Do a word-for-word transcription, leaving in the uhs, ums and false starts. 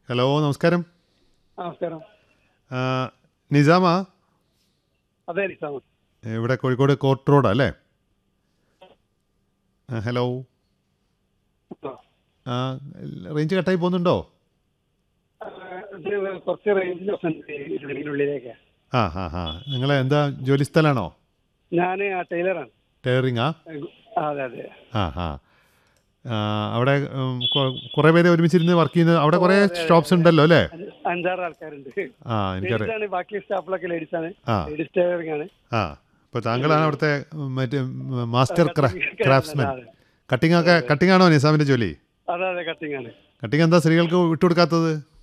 Hello, നമസ്കാരം. നമസ്കാരം. ആ, നിസാമാ? അതെ, നിസാമ. ഇവിടെ കോഴിക്കോട് കോർട്ട് റോഡാ അല്ലേ? ആ, ഹലോ. ആ, റേഞ്ച് കട്ടായി പോകുന്നുണ്ടോ? ആ, ഇത് കുറച്ച് റേഞ്ചിൽ ഉള്ളിലേക്ക്. ആ ഹാ ഹാ നിങ്ങൾ എന്താ ജോലി സ്ഥലമാണോ? ഞാൻ ടൈലറാണ്. ടയറിങ്ങാ? ആ, അതെ അതെ. ആ ഹാ ആ, അവിടെ ഉം, കൊ- കുറേ പേര് ഒരുമിച്ചിരുന്ന് വർക്ക് ചെയ്യുന്നത് അവിടെ കുറേ ഷോപ്സ് ഉണ്ടല്ലോ അല്ലേ? അഞ്ചാറ് ആൾക്കാരുണ്ട്. ആ, എനിക്കറിയാം. ലേഡീസാണ്, ബാക്കി സ്റ്റാഫിലൊക്കെ ലേഡീസാണ്. ആ ലേഡീസ് ടൈലറിംഗ് ആണ്. ആ അപ്പോൾ താങ്കളാണ് അവിടുത്തെ ഉം, മറ്റേ മാസ്റ്റർ ക്രാഫ്റ്റ്സ്മാൻ. കട്ടിംഗ് ഒക്കെ കട്ടിംഗ് ആണോ നിസാമിൻ്റെ ജോലി? അതെ അതെ, കട്ടിംഗ് ആണ്. കട്ടിംഗ് എന്താ സ്ത്രീകൾക്ക് വിട്ടുകൊടുക്കാത്തത്?